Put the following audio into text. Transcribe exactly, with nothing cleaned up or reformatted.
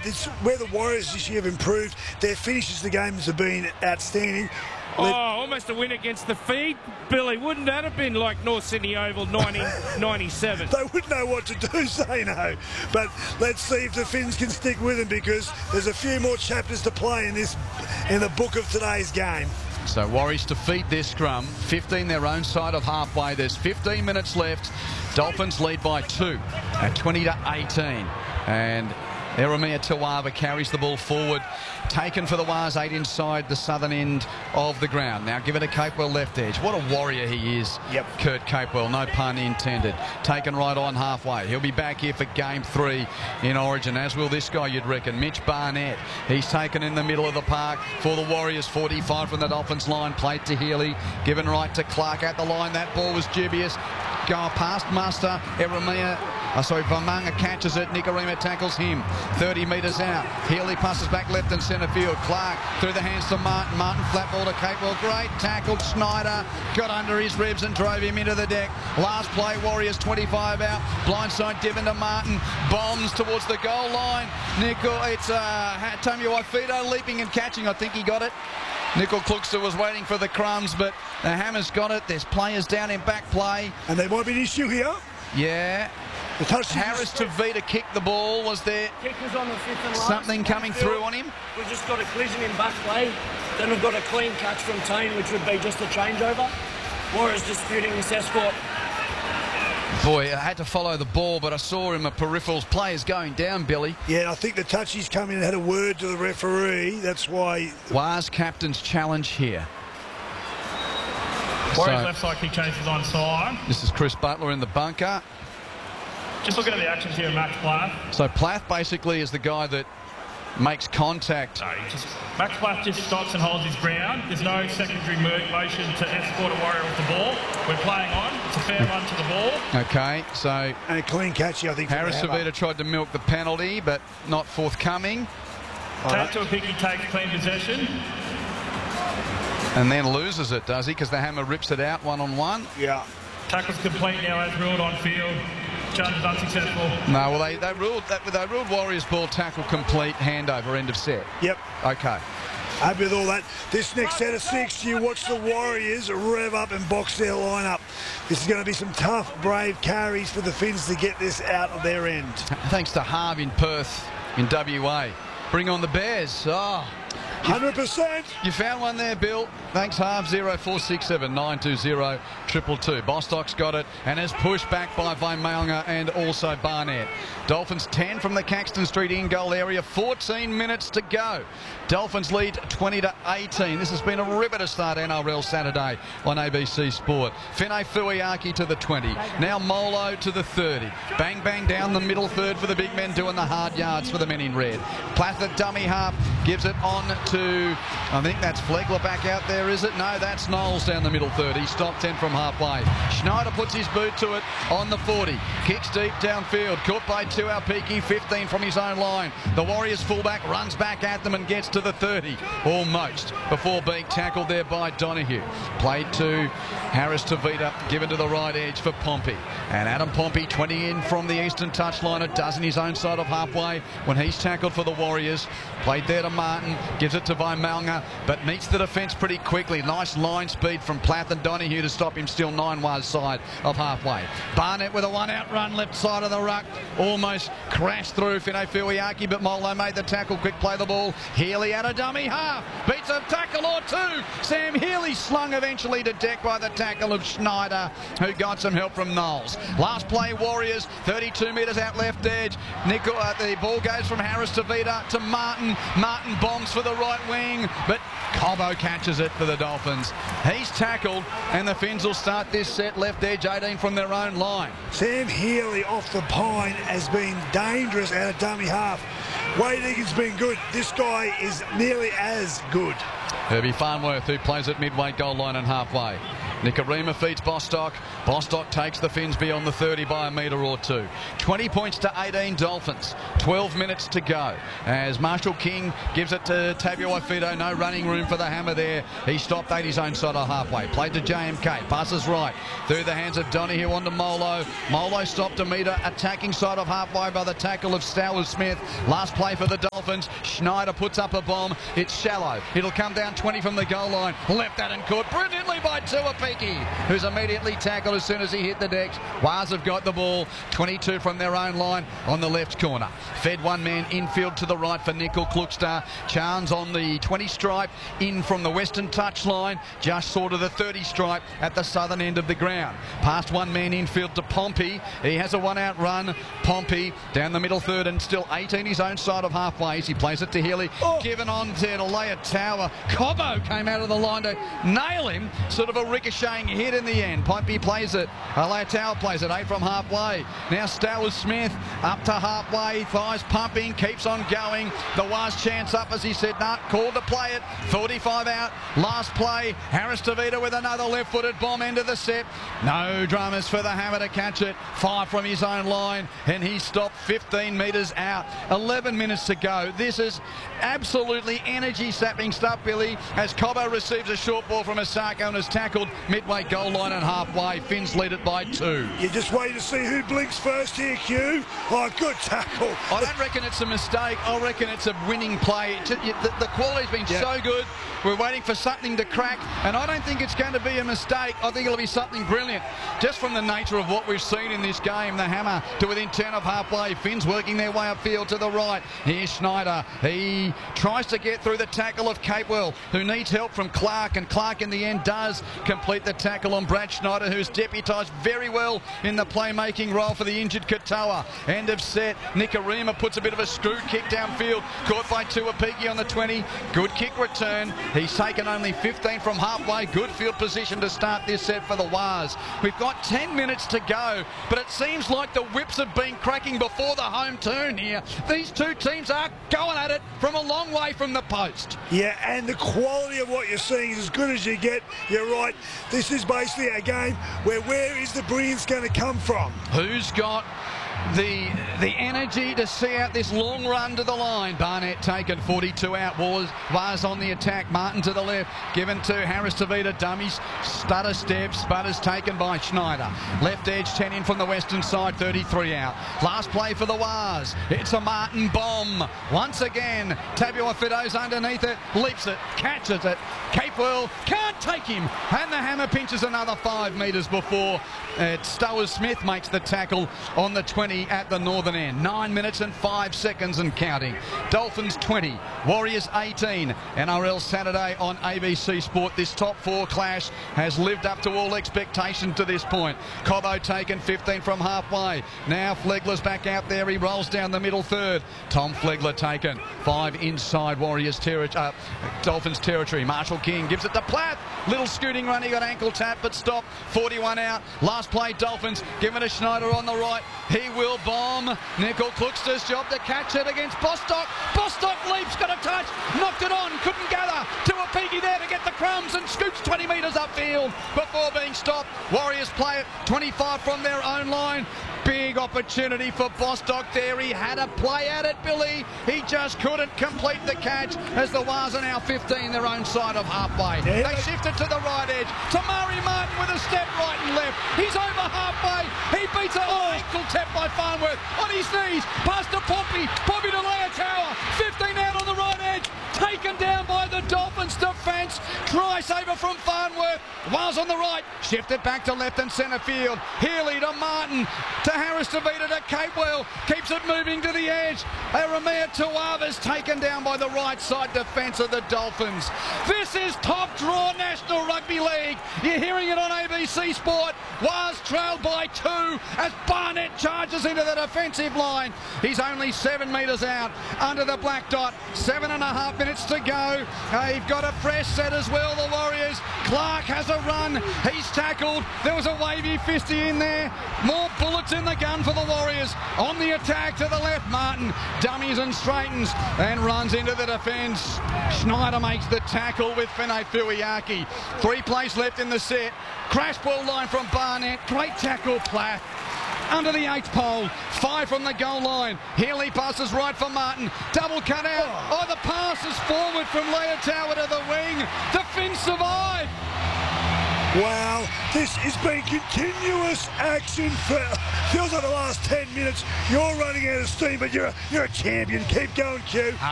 this, where the Warriors this year have improved, their finishes the games have been outstanding. Oh, almost a win against the feed, Billy. Wouldn't that have been like North Sydney Oval nineteen ninety-seven? They wouldn't know what to do, say no. But let's see if the Finns can stick with them, because there's a few more chapters to play in this, in the book of today's game. So Warriors defeat this scrum. fifteen their own side of halfway. There's fifteen minutes left. Dolphins lead by two at twenty to eighteen. And Eremia Tawava carries the ball forward. Taken for the Wars, eight inside the southern end of the ground. Now give it to Capewell left edge. What a warrior he is, yep. Kurt Capewell, no pun intended. Taken right on halfway. He'll be back here for game three in Origin, as will this guy, you'd reckon, Mitch Barnett. He's taken in the middle of the park for the Warriors, forty-five from the Dolphins line. Played to Healy, given right to Clark at the line. That ball was dubious. Go past Muster. Eremia, oh, sorry, Vamanga catches it. Nikorima tackles him. thirty metres out. Healy passes back left and centre field. Clark through the hands to Martin. Martin flat ball to Capewell. Great tackled. Schneider got under his ribs and drove him into the deck. Last play, Warriors twenty-five out. Blindside Divin to Martin. Bombs towards the goal line. Nickel, it's uh, Tommy Waifito leaping and catching. I think he got it. Nickel Kluxer was waiting for the crumbs, but the Hammers got it. There's players down in back play. And there might be an issue here. Yeah. The touch Harris to Vita kicked the ball. Was there Kickers on the fifth and last. something coming through on him? We've just got a collision in back play. Then we've got a clean catch from Tane, which would be just a changeover. Warriors disputing this escort. Boy, I had to follow the ball, but I saw him, a peripherals. Players going down, Billy. Yeah, I think the touchies come in and had a word to the referee. That's why... Wars captain's challenge here. Warriors So, left side kick changes on side. this is Chris Butler in the bunker. Just looking at the actions here, Max Plath. So Plath basically is the guy that makes contact. No, he just, Max Plath just stops and holds his ground. There's no secondary motion to escort a Warrior with the ball. We're playing on. It's a fair run to the ball. Okay, so And a clean catch, I think. Harris Savita tried to milk the penalty, but not forthcoming. Take to a pick, he takes clean possession. And then loses it, does he? Because the Hammer rips it out one-on-one. Yeah. Tackle's complete now as ruled on field. Charge is unsuccessful. No, well, they, they ruled that they ruled Warriors ball tackle complete, handover, end of set. Yep. Okay. Happy with all that. This next set of six, you watch the Warriors rev up and box their lineup. This is going to be some tough, brave carries for the Finns to get this out of their end. Thanks to Harv in Perth, in W A. Bring on the Bears. Oh. one hundred percent. You found one there, Bill. Thanks, Harv. zero four six seven nine two zero two two two. Bostock's got it and is pushed back by Vaimalga and also Barnett. Dolphins ten from the Caxton Street in-goal area. fourteen minutes to go. Dolphins lead twenty to eighteen. This has been a riveter start N R L Saturday on A B C Sport. Finay Fuiaki to the twenty. Now Molo to the thirty. Bang, bang down the middle third for the big men doing the hard yards for the men in red. Plath at dummy half gives it on to, I think that's Flegler back out there, is it? No, that's Knowles down the middle third. He stopped ten from halfway. Schneider puts his boot to it on the forty. Kicks deep downfield. Caught by Tuaupiki, fifteen from his own line. The Warriors fullback runs back at them and gets to the thirty. Almost before being tackled there by Donahue. Played to Harris Tavita, given to the right edge for Pompey. And Adam Pompey, twenty in from the eastern touchline, a dozen his own side of halfway when he's tackled for the Warriors. Played there to Martin, gives it to Vaimalga, but meets the defence pretty quickly. Nice line speed from Plath and Donahue to stop him still nine wide side of halfway. Barnett with a one-out run left side of the ruck. Almost crashed through Finay Fuiaki, but Molo made the tackle. Quick play the ball. Healy at a dummy half. Beats a tackle or two. Sam Healy slung eventually to deck by the tackle of Schneider, who got some help from Knowles. Last play, Warriors, thirty-two metres out left edge. Nickel, uh, the ball goes from Harris to Vida to Martin. Martin bombs for the right wing, but Cobbo catches it for the Dolphins. He's tackled, and the Finns will start this set left edge, eighteen from their own line. Sam Healy off the pine has been dangerous out of dummy half. Wade Egan's been good. This guy is nearly as good. Herbie Farnworth, who plays at midway goal line and halfway. Nicarima feeds Bostock. Bostock takes the Finns beyond the thirty by a metre or two. twenty points to eighteen Dolphins. twelve minutes to go as Marshall King gives it to Tabuai-Fidow. No running room for the Hammer there. He stopped eight his own side of halfway. Played to J M K. Passes right through the hands of Donahue onto Molo. Molo stopped a metre. Attacking side of halfway by the tackle of Stowers Smith. Last play for the Dolphins. Schneider puts up a bomb. It's shallow. It'll come down twenty from the goal line. Left that and caught brilliantly by Tuapiki, who's immediately tackled as soon as he hit the decks. Wars have got the ball. twenty-two from their own line on the left corner. Fed one man infield to the right for Nickel Klukstar. Chance on the twenty stripe in from the western touchline, just sort of the thirty stripe at the southern end of the ground. Past one man infield to Pompey. He has a one out run. Pompey down the middle third and still eighteen his own side of halfway. He plays it to Healy. Oh. Given on to Alea Tower. Cobbo came out of the line to nail him. Sort of a ricocheting hit in the end. Pompey plays it. Alea Tower plays it. Eight from halfway. Now Stowers Smith up to halfway. Thighs pumping. Keeps on going. The last chance up as he said, nah, called to play it. forty-five out. Last play. Harris Tavita with another left-footed bomb into the set. No dramas for the Hammer to catch it. Five from his own line and he stopped fifteen metres out. eleven minutes to go. This is absolutely energy-sapping stuff, Billy, as Cobbo receives a short ball from Asako and is tackled midway goal line and halfway. Finns lead it by two. You just wait to see who blinks first here, Q. Oh, good tackle. I don't reckon it's a mistake. I reckon it's a winning play. The, the quality's been yeah. so good. We're waiting for something to crack, and I don't think it's going to be a mistake. I think it'll be something brilliant. Just from the nature of what we've seen in this game, the Hammer to within ten of halfway. Finns working their way upfield to the right. Here's Schneider. He tries to get through the tackle of Capewell, who needs help from Clark, and Clark in the end does complete the tackle on Brad Schneider, who's deputised very well in the playmaking role for the injured Katoa. End of set. Nicarima puts a bit of a screw kick downfield, caught by Tuapiki on the twenty. Good kick return. He's taken only fifteen from halfway. Good field position to start this set for the Wars. We've got ten minutes to go, but it seems like the whips have been cracking before the home turn here. These two teams are going at it from a long way from the post. Yeah, and the quality of what you're seeing is as good as you get. You're right. This is basically a game where where is the brilliance going to come from? Who's got the the energy to see out this long run to the line? Barnett taken, forty-two out. Wars, Vars on the attack. Martin to the left, given to Harris Tavita. Dummies, stutter step. Sputters taken by Schneider. Left edge, ten in from the western side, thirty-three out. Last play for the Wars. It's a Martin bomb. Once again, Tabuai-Fidow's underneath it, leaps it, catches it. Capewell can't take him, and the Hammer pinches another five metres before uh, Stowers Smith makes the tackle on the twenty at the northern end. Nine minutes and five seconds and counting. Dolphins twenty, Warriors eighteen. N R L Saturday on A B C Sport. This top four clash has lived up to all expectation to this point. Cobbo taken, fifteen from halfway. Now Flegler's back out there. He rolls down the middle third. Tom Flegler taken. Five inside Warriors territory, uh, Dolphins territory. Marshall King gives it to Platt. Little scooting run. He got ankle tap but stopped. forty-one out. Last play Dolphins. Given to Schneider on the right. He will bomb. Nickel Klukstar's job to catch it against Bostock. Bostock leaps, got a touch, knocked it on, couldn't gather. Tuapiki there to get the crumbs and scoots twenty metres upfield before being stopped. Warriors play it twenty-five from their own line. Big opportunity for Bostock there. He had a play at it, Billy. He just couldn't complete the catch as the Wars are now fifteen their own side of halfway. Yeah. They shifted to the right edge. Tamari Martin with a step right and left. He's over halfway. He beats an oh. ankle tap by Farnworth on his knees. Past to Pompey. Pompey to Alea Tower. fifteen out on the right edge. Taken down by the Dolphins defence. Try saver from Farnworth. Wars on the right. Shifted back to left and centre field. Healy to Martin. To Harris Tavita to Capewell. Keeps it moving to the edge. Aramea Tuava's taken down by the right side defence of the Dolphins. This is top draw National Rugby League. You're hearing it on A B C Sport. Wars trailed by two as Barnett charges into the defensive line. He's only seven metres out under the black dot. Seven and a half minutes to go. Uh, you've got a fresh set. set as well, the Warriors. Clark has a run. He's tackled. There was a wavy fisty in there. More bullets in the gun for the Warriors. On the attack to the left, Martin dummies and straightens and runs into the defence. Schneider makes the tackle with Fene Fuiaki. Three plays left in the set. Crash ball line from Barnett. Great tackle, Plath. Under the eighth pole, five from the goal line. Healy passes right for Martin. Double cut out. Oh, the pass is forward from Leotower to the wing. The Finns survive. Wow, this has been continuous action for feels like the last ten minutes. You're running out of steam, but you're a, you're a champion. Keep going, Q.